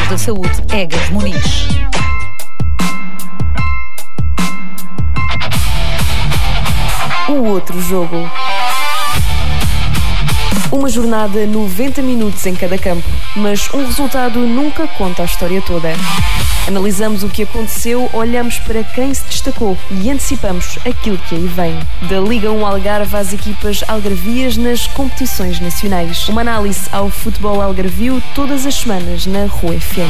Notícias da Saúde, Egas Muniz. O outro jogo. Uma jornada 90 minutos em cada campo, mas um resultado nunca conta a história toda. Analisamos o que aconteceu, olhamos para quem se destacou e antecipamos aquilo que aí vem. Da Liga 1 Algarve às equipas algarvias nas competições nacionais. Uma análise ao futebol algarvio todas as semanas na Rua FM.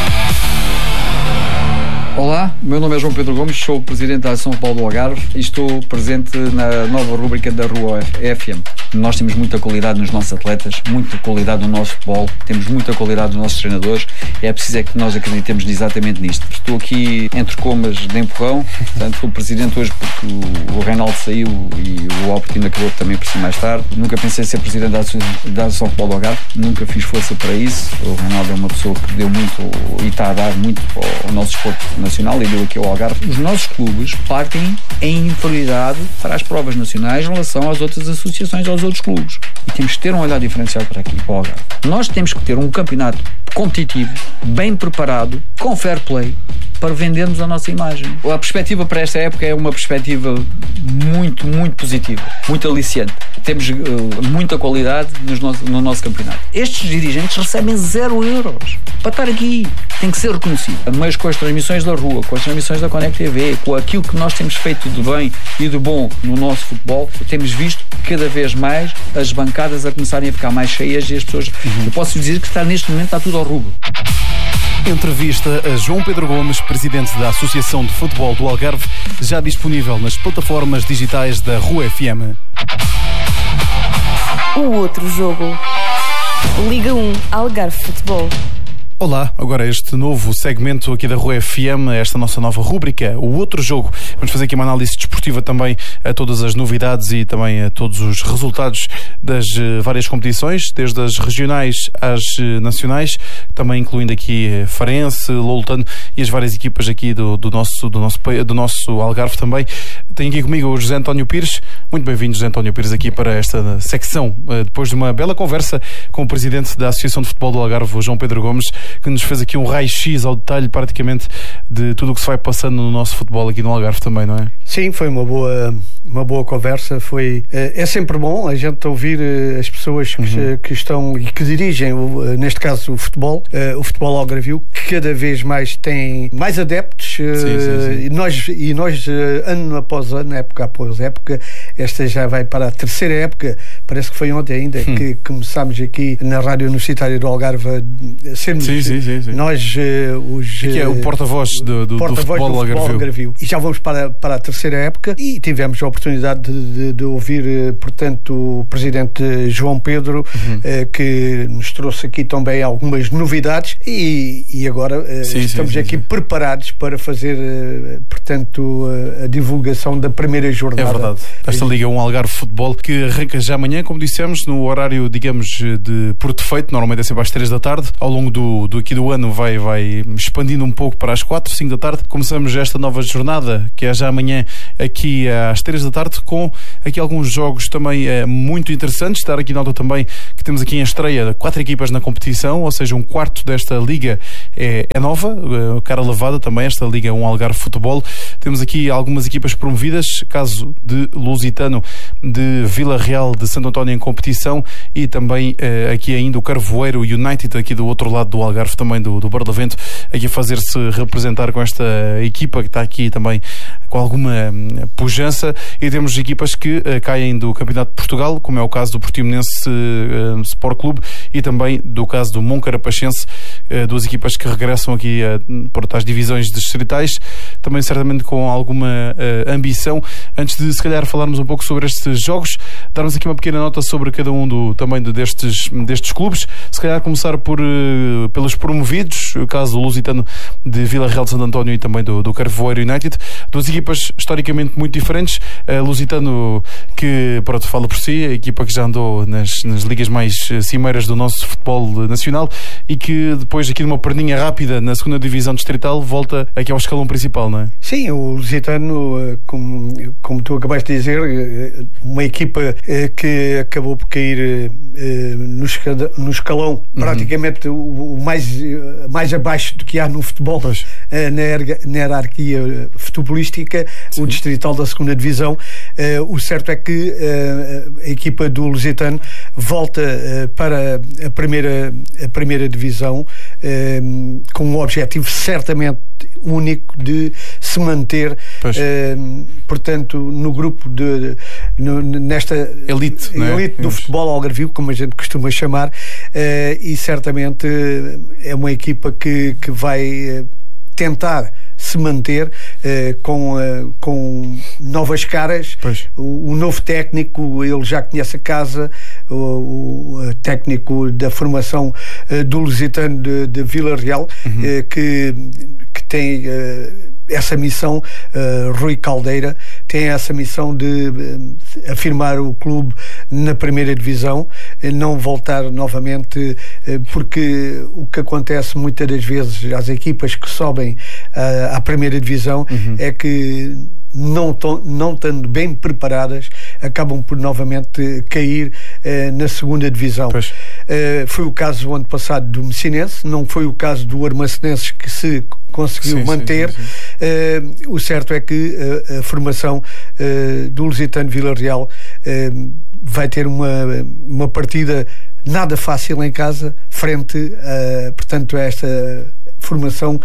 Olá, meu nome é João Pedro Gomes, sou o Presidente da Associação Futebol do Algarve e estou presente na nova rúbrica da Rua FM. Nós temos muita qualidade nos nossos atletas, muita qualidade no nosso futebol, temos muita qualidade nos nossos treinadores e é preciso que nós acreditemos exatamente nisto. Estou aqui entre comas de empurrão, portanto sou Presidente hoje porque o Reinaldo saiu e o Albertino acabou também por si mais tarde. Nunca pensei ser Presidente da Associação Futebol do Algarve, nunca fiz força para isso. O Reinaldo é uma pessoa que deu muito e está a dar muito ao nosso esporte nacional e deu aqui ao Algarve. Os nossos clubes partem em inferioridade para as provas nacionais em relação às outras associações, aos outros clubes. E temos que ter um olhar diferenciado para aqui, para o Algarve. Nós temos que ter um campeonato competitivo, bem preparado, com fair play, para vendermos a nossa imagem. A perspectiva para esta época é uma perspectiva muito, muito positiva, muito aliciante. Temos muita qualidade no nosso campeonato. Estes dirigentes recebem 0 euros para estar aqui. Tem que ser reconhecido. Mas com as transmissões da rua, com as transmissões da Connect TV, com aquilo que nós temos feito de bem e de bom no nosso futebol, temos visto cada vez mais as bancadas a começarem a ficar mais cheias e as pessoas... Eu posso dizer que neste momento está tudo ao rubro. Entrevista a João Pedro Gomes, Presidente da Associação de Futebol do Algarve, já disponível nas plataformas digitais da Rua FM. O outro jogo. Liga 1 Algarve Futebol. Olá, agora este novo segmento aqui da Rua FM, esta nossa nova rúbrica, o outro jogo. Vamos fazer aqui uma análise desportiva também a todas as novidades e também a todos os resultados das várias competições, desde as regionais às nacionais, também incluindo aqui Farense, Loutano e as várias equipas aqui do nosso Algarve também. Tenho aqui comigo o José António Pires. Muito bem-vindo, José António Pires, aqui para esta secção, depois de uma bela conversa com o Presidente da Associação de Futebol do Algarve, o João Pedro Gomes, que nos fez aqui um raio-x ao detalhe praticamente de tudo o que se vai passando no nosso futebol aqui no Algarve também, não é? Sim, foi uma boa conversa. É sempre bom a gente ouvir as pessoas que estão e que dirigem, neste caso, o futebol algarvio, que cada vez mais tem mais adeptos. Sim. E nós, ano após ano, época após época, esta já vai para a terceira época, parece que foi ontem ainda que começámos aqui na Rádio Universitária do Algarve a sermos nós que é o porta-voz do futebol algarvio. E já vamos para a terceira época e tivemos a oportunidade de ouvir, portanto, o Presidente João Pedro, que nos trouxe aqui também algumas novidades e agora estamos aqui preparados para fazer, portanto, a divulgação da primeira jornada. É verdade. Esta Liga 1 Algarve Futebol, que arranca já amanhã, como dissemos, no horário, digamos, por defeito, normalmente é sempre às 3 da tarde. Ao longo do ano vai expandindo um pouco para as 4, 5 da tarde. Começamos esta nova jornada, que é já amanhã aqui às 3 da tarde, com aqui alguns jogos também muito interessantes. Dar aqui nota também que temos aqui em estreia 4 equipas na competição, ou seja, um quarto desta Liga é nova, cara lavada também, esta Liga 1 Algarve Futebol. Temos aqui algumas equipas promovidas, caso de Lusitano, de Vila Real, de Santo António em competição e também aqui ainda o Carvoeiro United, aqui do outro lado do Algarve, também do Barlavento, aqui a fazer-se representar com esta equipa que está aqui também com alguma pujança. E temos equipas que caem do Campeonato de Portugal, como é o caso do Portimonense Sport Clube e também do caso do Moncarapachense, duas equipas que regressam aqui para as divisões distritais, também certamente com alguma ambição. Antes de, se calhar, falarmos um pouco sobre estes jogos, darmos aqui uma pequena nota sobre cada um também destes clubes. Se calhar começar pelos promovidos, o caso do Lusitano de Vila Real de Santo António e também do Carvoeiro United. Duas equipas historicamente muito diferentes. Lusitano, que pronto, fala por si, a equipa que já andou nas ligas mais cimeiras do nosso futebol nacional e que depois aqui de uma perninha rápida na segunda divisão distrital volta aqui ao escalão principal, não é? Sim, o Lusitano, como tu acabaste de dizer, uma equipa que acabou por cair no escalão praticamente o mais abaixo do que há no futebol, na hierarquia futebolística, o distrital da segunda divisão. O certo é que a equipa do Lusitano volta para a primeira divisão com um objetivo certamente único de se manter, portanto, no grupo nesta elite do futebol algarvio, como a gente costuma chamar, e certamente é uma equipa que vai tentar se manter com novas caras. O novo técnico, ele já conhece a casa, o técnico da formação do Lusitano de Vila Real, que tem essa missão, Rui Caldeira tem essa missão de afirmar o clube na primeira divisão, não voltar novamente, porque o que acontece muitas das vezes às equipas que sobem à primeira divisão é que não estando bem preparadas, acabam por novamente cair na segunda divisão. Foi o caso do ano passado do Messinense, não foi o caso do Armacenenses, que se conseguiu manter. O certo é que a formação do Lusitano Vila Real vai ter uma partida nada fácil em casa, frente portanto, a esta formação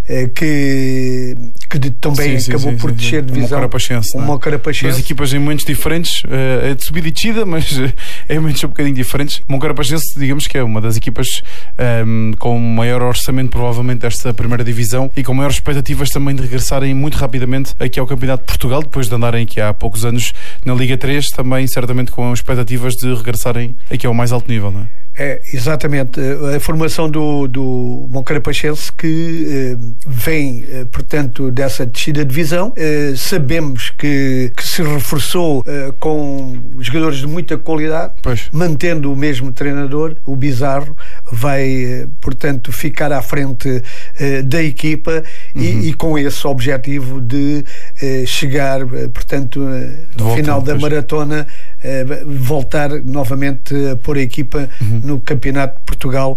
que também acabou por descer de divisão. Uma Carapachense. Duas equipas em momentos diferentes, é de subida e descida, mas em momentos um bocadinho diferentes. O Carapachense, digamos que é uma das equipas com maior orçamento provavelmente desta primeira divisão e com maiores expectativas também de regressarem muito rapidamente aqui ao Campeonato de Portugal, depois de andarem aqui há poucos anos na Liga 3, também certamente com expectativas de regressarem aqui ao mais alto nível, não é? Exatamente, a formação do Moncarapachense que vem, portanto, dessa descida de divisão. Sabemos que se reforçou com jogadores de muita qualidade, mantendo o mesmo treinador, o Bizarro, vai, portanto, ficar à frente da equipa e com esse objetivo de chegar, portanto, no final da maratona, voltar novamente a pôr a equipa no Campeonato de Portugal,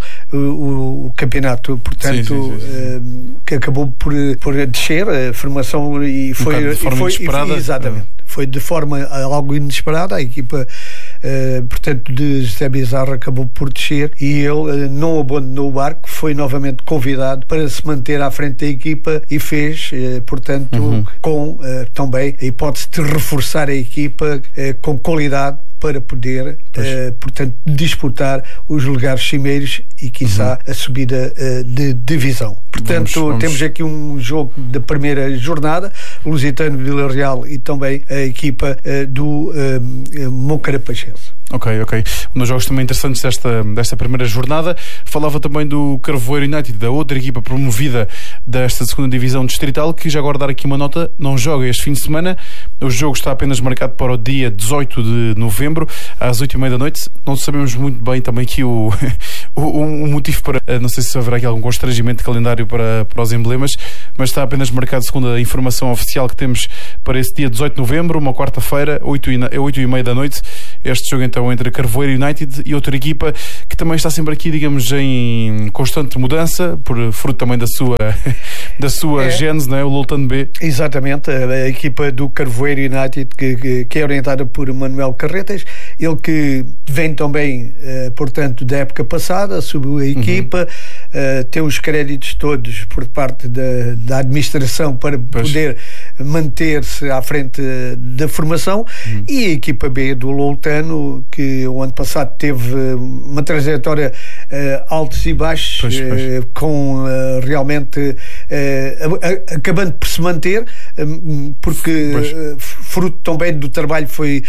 o campeonato, portanto, que acabou por descer a formação e foi de forma inesperada. Exatamente. Foi de forma algo inesperada. A equipa, portanto, de José Bizarro acabou por descer e ele não abandonou o barco, foi novamente convidado para se manter à frente da equipa e fez, portanto, com também a hipótese de reforçar a equipa com qualidade para poder, portanto, disputar os lugares cimeiros e, quiçá, a subida de divisão. Portanto, temos aqui um jogo da primeira jornada, Lusitano, Vila Real e também a equipa do Moncarapachense. Ok. Um dos jogos também interessantes desta primeira jornada. Falava também do Carvoeiro United, da outra equipa promovida desta segunda divisão distrital, que já agora dar aqui uma nota, não joga este fim de semana. O jogo está apenas marcado para o dia 18 de novembro, às 8h30 da noite. Não sabemos muito bem também aqui o motivo para... Não sei se haverá aqui algum constrangimento de calendário para os emblemas, mas está apenas marcado, segundo a informação oficial que temos, para esse dia 18 de novembro, uma quarta-feira, 8h30 da noite. Este jogo então entre Carvoeiro United e outra equipa que também está sempre aqui, digamos, em constante mudança, por fruto também da sua gênese, não é? O Loutano B. Exatamente, a equipa do Carvoeiro United que é orientada por Manuel Carretas, ele que vem também, portanto, da época passada, subiu a equipa, tem os créditos todos por parte da administração para poder manter-se à frente da formação, e a equipa B do Loutano, que o ano passado teve uma trajetória altos e baixos, com realmente acabando por se manter, porque fruto também do trabalho foi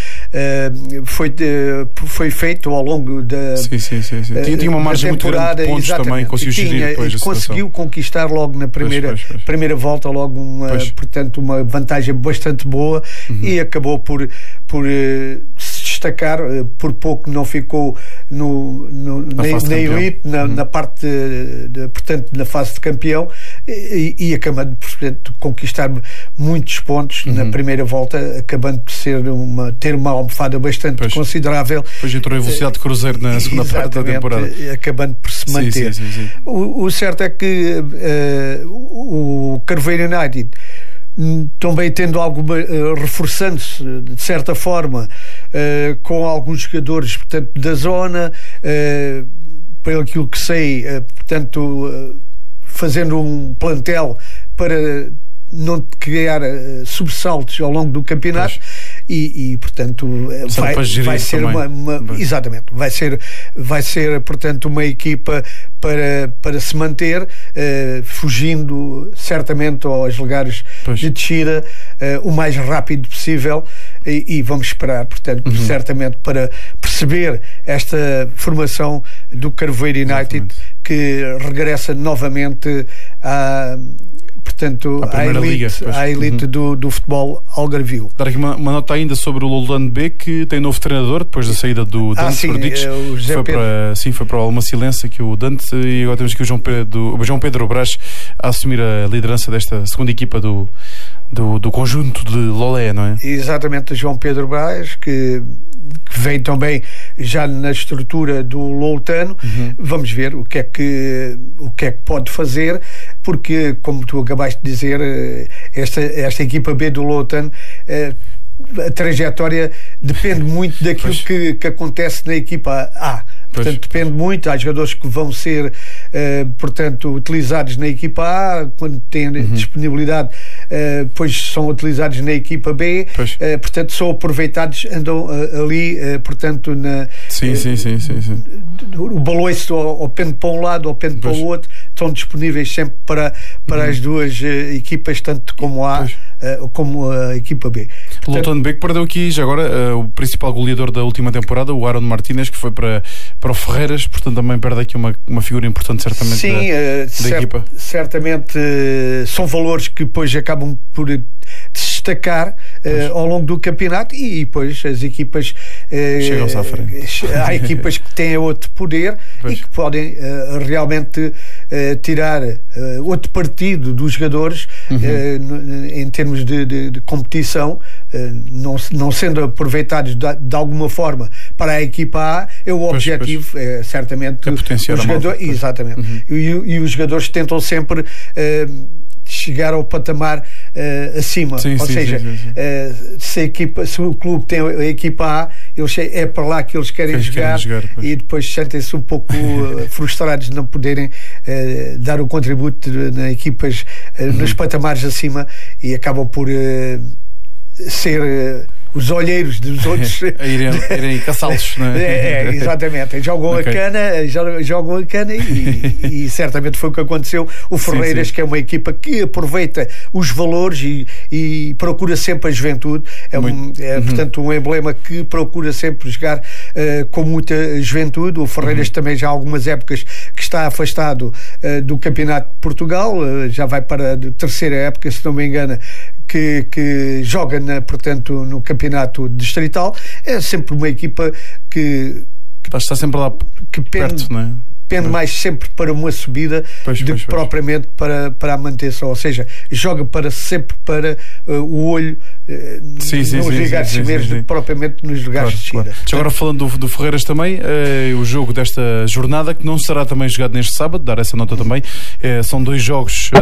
feito ao longo da tinha uma margem muito grande de pontos. Também conseguiu gerir depois a situação. Conseguiu conquistar logo na primeira volta logo portanto, uma uma vantagem bastante boa e acabou por se destacar, por pouco não ficou na elite, na parte portanto, na fase de campeão, e acabando por conquistar muitos pontos na primeira volta, acabando por ter uma almofada bastante considerável. Depois entrou em velocidade de cruzeiro na segunda parte da temporada, acabando por se manter. Sim. O certo é que o Carveiro United também tendo alguma, reforçando-se de certa forma com alguns jogadores, portanto, da zona, pelo aquilo que sei, portanto, fazendo um plantel para não criar sobressaltos ao longo do campeonato. E portanto vai ser exatamente, vai ser portanto uma equipa para se manter, fugindo certamente aos lugares de descida o mais rápido possível, e vamos esperar, portanto, certamente, para perceber esta formação do Carveiro United, que regressa novamente portanto, à elite do futebol algarvio. Dar aqui uma nota ainda sobre o Loulane B, que tem novo treinador depois da saída do Dante Verdites. Foi para o Almacilense aqui o Dante, e agora temos aqui o João Pedro Brás a assumir a liderança desta segunda equipa do conjunto de Lolé, não é? Exatamente, João Pedro Brás, que vem também já na estrutura do Loutano. Vamos ver o que é que pode fazer, porque, como tu acabaste de dizer, esta equipa B do Loutano, a trajetória depende muito daquilo que acontece na equipa A. Portanto, depende muito. Há jogadores que vão ser portanto, utilizados na equipa A, quando têm disponibilidade, depois são utilizados na equipa B, portanto são aproveitados, andam ali, portanto, sim. O baloiço ou pende para um lado ou pende para o outro, estão disponíveis sempre para as duas equipas, tanto como A como a equipa B. O Loutano B, que perdeu aqui já agora o principal goleador da última temporada, o Aaron Martínez, que foi para o Ferreiras, portanto também perde aqui uma figura importante, certamente, da equipa. Certamente são valores que depois acabam por destacar ao longo do campeonato, e depois as equipas chegam-se à frente. Há equipas que têm outro poder e que podem realmente tirar outro partido dos jogadores em termos de competição, não sendo aproveitados de alguma forma para a equipa A. É o objetivo, certamente, potenciar o jogador, exatamente. E os jogadores tentam sempre chegar ao patamar acima, ou seja, se o clube tem a equipa A, é para lá que eles querem jogar, e depois sentem-se um pouco frustrados de não poderem dar o contributo nas equipas nos patamares acima, e acabam por ser os olheiros dos outros a irem caçá-los, não é? Exatamente, jogam a cana e certamente foi o que aconteceu. O Ferreiras, que é uma equipa que aproveita os valores e procura sempre a juventude, portanto um emblema que procura sempre jogar com muita juventude. O Ferreiras também já há algumas épocas que está afastado do Campeonato de Portugal, já vai para a terceira época, se não me engano, que joga portanto, no campeonato distrital. É sempre uma equipa que está sempre lá perto, não é? Pende mais sempre para uma subida do que propriamente para a manutenção, ou seja, joga sempre para o olho nos lugares cimeiros do que propriamente nos lugares de descida. Agora, falando do Ferreiras também, o jogo desta jornada, que não será também jogado neste sábado, dar essa nota também, são 2 jogos